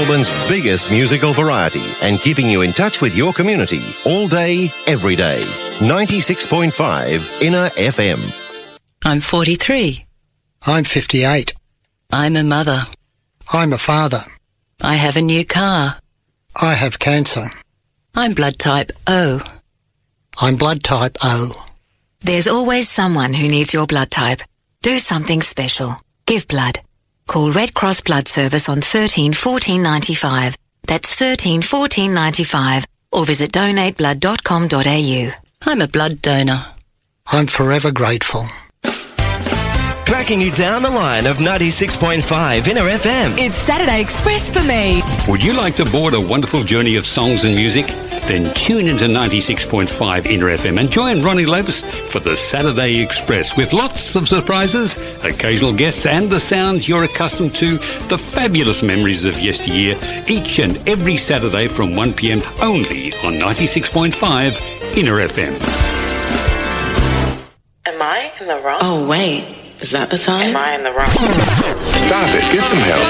Melbourne's biggest musical variety and keeping you in touch with your community all day, every day. 96.5 Inner FM. I'm 43. I'm 58. I'm a mother. I'm a father. I have a new car. I have cancer. I'm blood type O. I'm blood type O. There's always someone who needs your blood type. Do something special. Give blood. Call Red Cross Blood Service on 13 14 95. That's 13 14 95. Or visit donateblood.com.au. I'm a blood donor. I'm forever grateful. Tracking you down the line of 96.5 Inner FM. It's Saturday Express for me. Would you like to board a wonderful journey of songs and music? Then tune into 96.5 Inner FM and join Ronnie Lopes for the Saturday Express with lots of surprises, occasional guests and the sounds you're accustomed to, the fabulous memories of yesteryear, each and every Saturday from 1 p.m. only on 96.5 Inner FM. Am I in the wrong? Oh, wait. Is that the time? Am I in the wrong? Stop it. Get some help.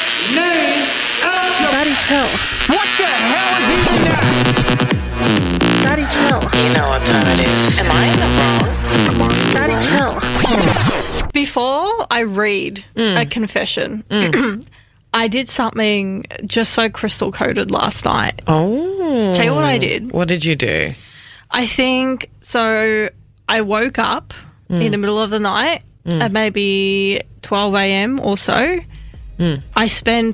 Daddy, chill. What the hell is he now? Daddy, chill. You know what time it is. Am I in the wrong? Daddy, chill. Before I read a confession, I did something just so crystal coded last night. Oh. Tell you what I did. What did you do? I think, so I woke up in the middle of the night at maybe 12 a.m. or so. I spent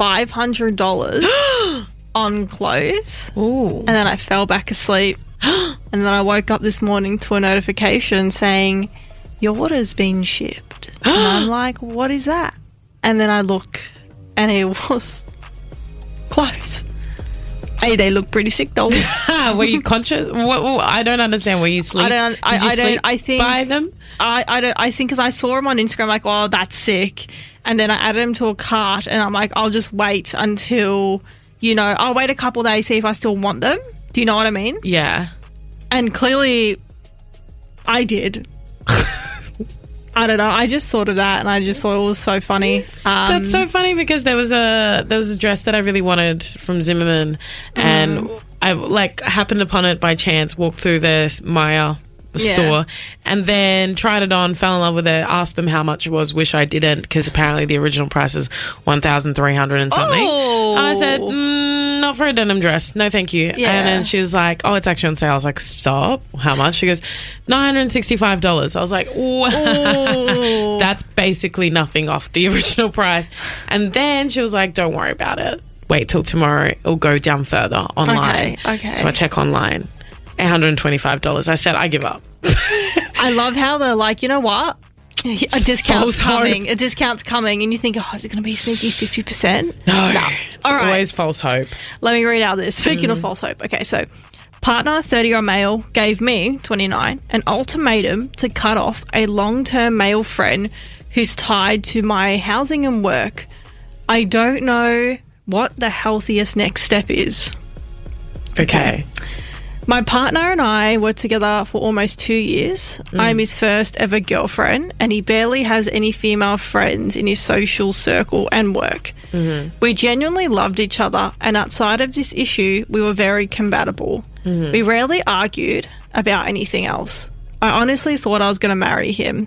$500 on clothes. Ooh. And then I fell back asleep. And then I woke up this morning to a notification saying, your order's been shipped. And I'm like, what is that? And then I look and it was clothes. Hey, they look pretty sick though. Were you conscious? I don't understand. Were you sleep? I think by them. I think because I saw them on Instagram, like, oh, that's sick. And then I added them to a cart, and I'm like, I'll just wait until, I'll wait a couple of days, see if I still want them. Do you know what I mean? Yeah. And clearly, I did. I don't know. I just thought of that, and I just thought it was so funny. That's so funny because there was a dress that I really wanted from Zimmerman, and I happened upon it by chance. Walked through the Maya store, and then tried it on, fell in love with it. Asked them how much it was. Wish I didn't, because apparently the original price is $1,300 and something. Oh. I said, not for a denim dress. No, thank you. Yeah. And then she was like, oh, it's actually on sale. I was like, stop. How much? She goes, $965. I was like, wow. That's basically nothing off the original price. And then she was like, don't worry about it. Wait till tomorrow. It'll go down further online. Okay. So I check online. $125. I said, I give up. I love how they're like, you know what? A discount's coming. Hope. A discount's coming. And you think, oh, is it going to be sneaky 50%? No. It's All right. always false hope. Let me read out this. Speaking of false hope. Okay, so partner, 30-year-old male, gave me, 29, an ultimatum to cut off a long-term male friend who's tied to my housing and work. I don't know what the healthiest next step is. Okay. My partner and I were together for almost 2 years. I'm his first ever girlfriend, and he barely has any female friends in his social circle and work. We genuinely loved each other, and outside of this issue, we were very compatible. We rarely argued about anything else. I honestly thought I was going to marry him.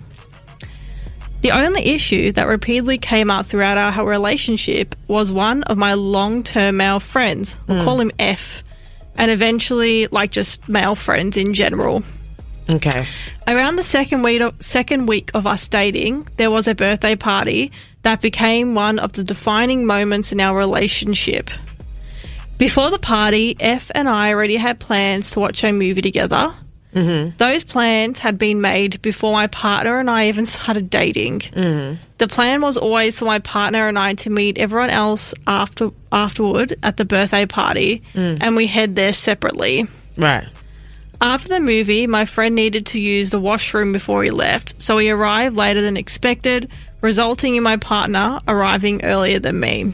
The only issue that repeatedly came up throughout our relationship was one of my long-term male friends. We'll call him F. And eventually, just male friends in general. Okay. Around the second week of us dating, there was a birthday party that became one of the defining moments in our relationship. Before the party, F and I already had plans to watch a movie together. Those plans had been made before my partner and I even started dating. The plan was always for my partner and I to meet everyone else afterward at the birthday party, and we head there separately. Right. After the movie, my friend needed to use the washroom before he left, so he arrived later than expected, resulting in my partner arriving earlier than me.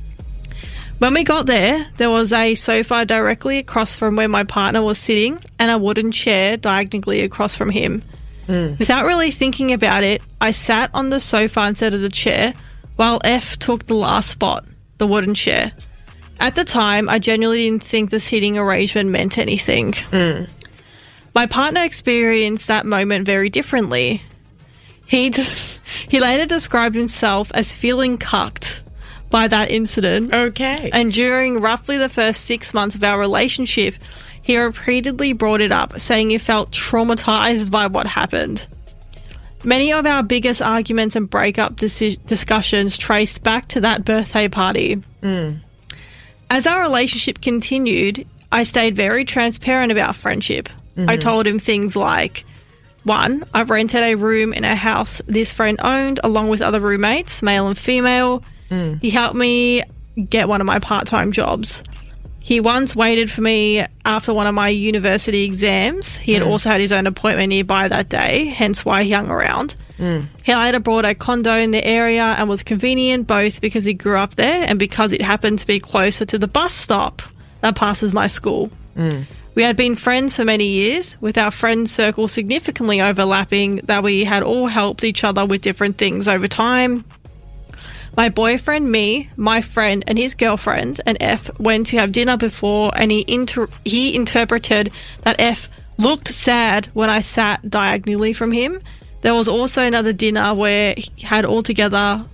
When we got there, there was a sofa directly across from where my partner was sitting and a wooden chair diagonally across from him. Without really thinking about it, I sat on the sofa instead of the chair while F took the last spot, the wooden chair. At the time, I genuinely didn't think the seating arrangement meant anything. My partner experienced that moment very differently. He later described himself as feeling cucked by that incident. Okay. And during roughly the first 6 months of our relationship, he repeatedly brought it up, saying he felt traumatized by what happened. Many of our biggest arguments and breakup discussions traced back to that birthday party. As our relationship continued, I stayed very transparent about friendship. I told him things like, 1, I've rented a room in a house this friend owned along with other roommates, male and female. He helped me get one of my part-time jobs. He once waited for me after one of my university exams. He had also had his own appointment nearby that day, hence why he hung around. He later bought a condo in the area and was convenient both because he grew up there and because it happened to be closer to the bus stop that passes my school. We had been friends for many years, with our friend circle significantly overlapping, that we had all helped each other with different things over time. My boyfriend, me, my friend, and his girlfriend, and F, went to have dinner before, and he interpreted that F looked sad when I sat diagonally from him. There was also another dinner where we had all together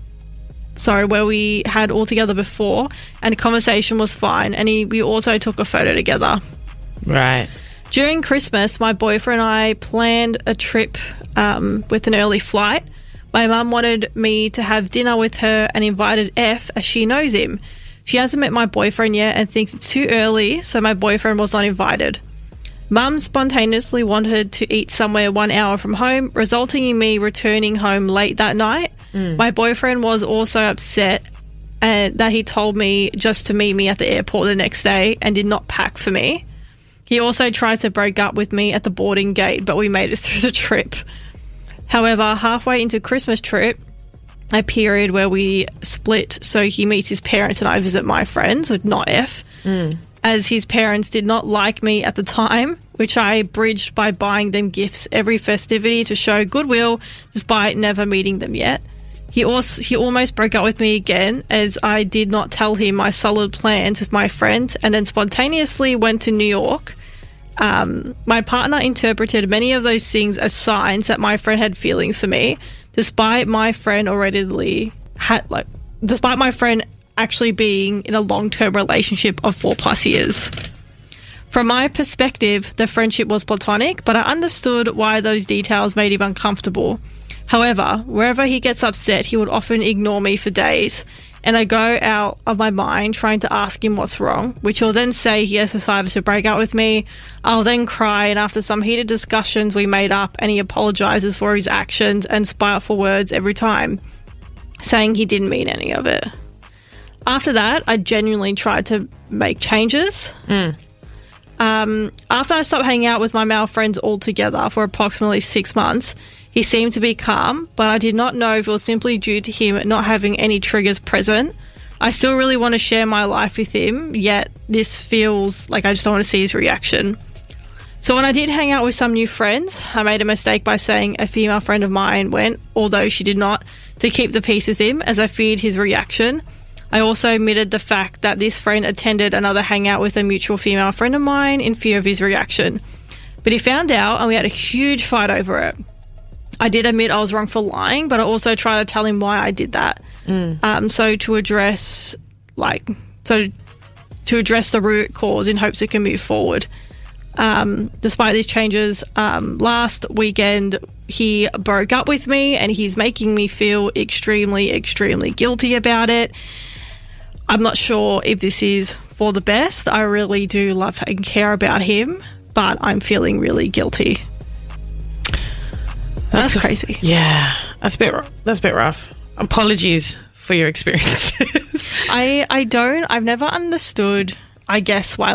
before, and the conversation was fine, and we also took a photo together. Right. During Christmas, my boyfriend and I planned a trip with an early flight. My mum wanted me to have dinner with her and invited F as she knows him. She hasn't met my boyfriend yet and thinks it's too early, so my boyfriend was not invited. Mum spontaneously wanted to eat somewhere 1 hour from home, resulting in me returning home late that night. My boyfriend was also upset that he told me just to meet me at the airport the next day and did not pack for me. He also tried to break up with me at the boarding gate, but we made it through the trip. However, halfway into Christmas trip, a period where we split so he meets his parents and I visit my friends, with not F, as his parents did not like me at the time, which I bridged by buying them gifts every festivity to show goodwill despite never meeting them yet. He almost broke up with me again as I did not tell him my solid plans with my friend and then spontaneously went to New York. My partner interpreted many of those things as signs that my friend had feelings for me, despite my friend actually being in a long-term relationship of 4+ years. From my perspective, the friendship was platonic, but I understood why those details made him uncomfortable. However, wherever he gets upset, he would often ignore me for days, and I go out of my mind trying to ask him what's wrong, which he'll then say he has decided to break up with me. I'll then cry, and after some heated discussions, we made up, and he apologizes for his actions and spiteful words every time, saying he didn't mean any of it. After that, I genuinely tried to make changes. After I stopped hanging out with my male friends altogether for approximately 6 months, he seemed to be calm, but I did not know if it was simply due to him not having any triggers present. I still really want to share my life with him, yet this feels like I just don't want to see his reaction. So when I did hang out with some new friends, I made a mistake by saying a female friend of mine went, although she did not, to keep the peace with him as I feared his reaction. I also omitted the fact that this friend attended another hangout with a mutual female friend of mine in fear of his reaction. But he found out and we had a huge fight over it. I did admit I was wrong for lying, but I also tried to tell him why I did that. So to address the root cause in hopes it can move forward. Despite these changes, last weekend he broke up with me and he's making me feel extremely, extremely guilty about it. I'm not sure if this is for the best. I really do love and care about him, but I'm feeling really guilty. That's crazy. Yeah, that's a bit rough. Apologies for your experiences. I've never understood, I guess, why,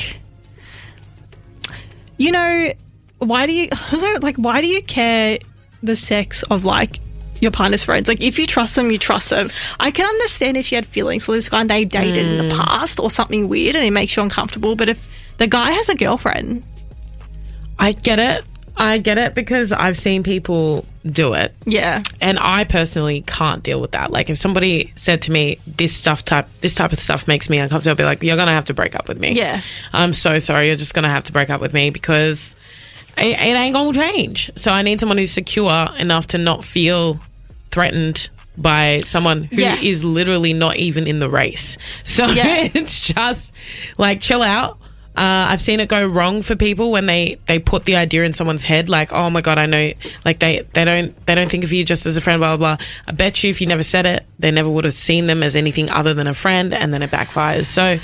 why do you care the sex of, your partner's friends? If you trust them, you trust them. I can understand if you had feelings for this guy and they dated in the past or something weird and it makes you uncomfortable, but if the guy has a girlfriend... I get it. I get it because I've seen people do it. Yeah. And I personally can't deal with that. Like, if somebody said to me, this type of stuff makes me uncomfortable, I'll be like, you're going to have to break up with me. Yeah. I'm so sorry. You're just going to have to break up with me because it ain't going to change. So I need someone who's secure enough to not feel threatened by someone who is literally not even in the race. So it's just like, chill out. I've seen it go wrong for people when they put the idea in someone's head, like, oh my God, I know, like they don't think of you just as a friend, blah, blah, blah. I bet you if you never said it, they never would have seen them as anything other than a friend, and then it backfires. So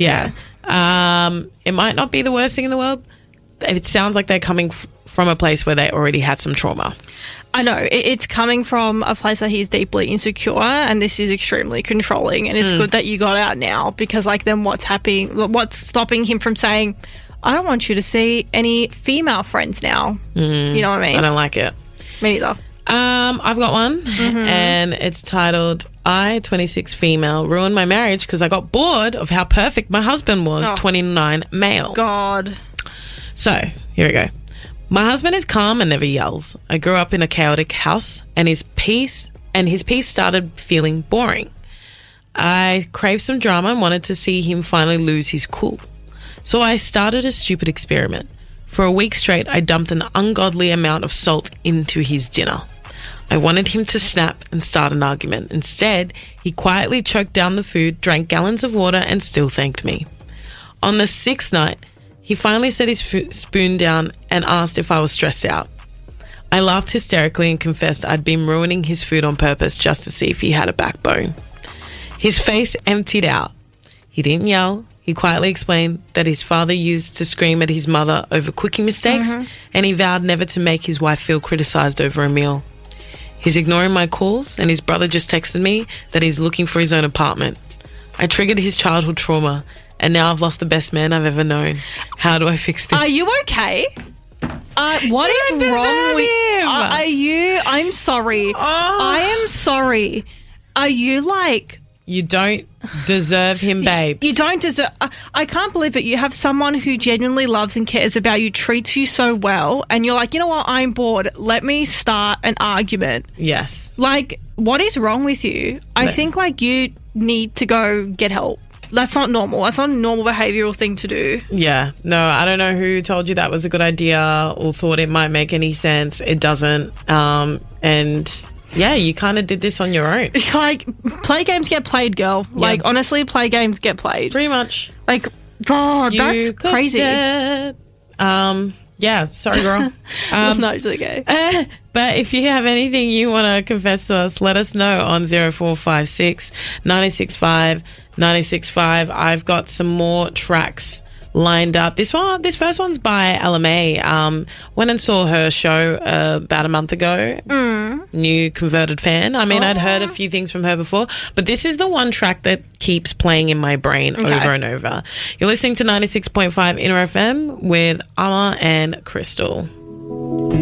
it might not be the worst thing in the world. It sounds like they're coming from a place where they already had some trauma. I know. It's coming from a place that he's deeply insecure, and this is extremely controlling, and it's good that you got out now, because, like, then what's happening? What's stopping him from saying, I don't want you to see any female friends now? You know what I mean? I don't like it. Me neither. I've got one, and it's titled, I, 26 female, ruined my marriage because I got bored of how perfect my husband was, 29 male. God. So, here we go. My husband is calm and never yells. I grew up in a chaotic house, and his peace started feeling boring. I craved some drama and wanted to see him finally lose his cool. So I started a stupid experiment. For a week straight, I dumped an ungodly amount of salt into his dinner. I wanted him to snap and start an argument. Instead, he quietly choked down the food, drank gallons of water, and still thanked me. On the 6th night, he finally set his spoon down and asked if I was stressed out. I laughed hysterically and confessed I'd been ruining his food on purpose just to see if he had a backbone. His face emptied out. He didn't yell. He quietly explained that his father used to scream at his mother over cooking mistakes, and he vowed never to make his wife feel criticised over a meal. He's ignoring my calls, and his brother just texted me that he's looking for his own apartment. I triggered his childhood trauma, and now I've lost the best man I've ever known. How do I fix this? Are you okay? What is wrong with him? Are you? I'm sorry. I am sorry. Are you like... You don't deserve him, babe. You don't deserve... I can't believe it. You have someone who genuinely loves and cares about you, treats you so well, and you're like, you know what? I'm bored. Let me start an argument. Yes. Like, what is wrong with you? I think, like, you need to go get help. That's not normal. That's not a normal behavioural thing to do. Yeah. No, I don't know who told you that was a good idea or thought it might make any sense. It doesn't. And yeah, you kind of did this on your own. Like, play games get played, girl. Yeah. Like, honestly, play games get played. Pretty much. Like, God, that's crazy. Yeah, sorry, girl. No, it's okay. But if you have anything you want to confess to us, let us know on 0456 965 965. I've got some more tracks lined up. This first one's by LMA. Went and saw her show about a month ago. New converted fan. I mean, I'd heard a few things from her before, but this is the one track that keeps playing in my brain over and over. You're listening to 96.5 Inner FM with Amma and Crystal.